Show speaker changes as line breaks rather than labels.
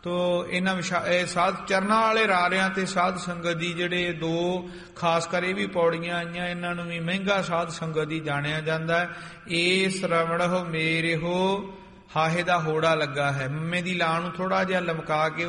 ਤੋ ਇਹਨਾਂ ਸਾਧ ਚਰਨਾਂ ਵਾਲੇ ਰਾਰਿਆਂ ਤੇ ਸਾਧ ਸੰਗਤ ਦੀ ਜਿਹੜੇ ਦੋ ਖਾਸ ਕਰ ਇਹ ਵੀ ਪੌੜੀਆਂ ਆਈਆਂ, ਇਹਨਾਂ ਨੂੰ ਵੀ ਮਹਿੰਗਾ ਸਾਧ ਸੰਗਤ ਦੀ ਜਾਣਿਆ ਜਾਂਦਾ ਹੈ। ਏਸ ਰਵਣਹੁ ਮੇਰਿਹੁ ਹਾਹੇ ਦਾ ਹੋੜਾ ਲੱਗਾ ਹੈ, ਮੰਮੇ ਦੀ ਲਾਂ ਨੂੰ ਥੋੜਾ ਜਿਹਾ ਲਮਕਾ ਕੇ